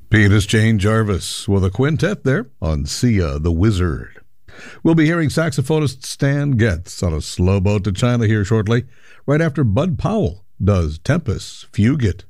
Peter's Jane Jarvis with a quintet there on Sia the Wizard. We'll be hearing saxophonist Stan Getz on a slow boat to China here shortly, right after Bud Powell does Tempest Fugit.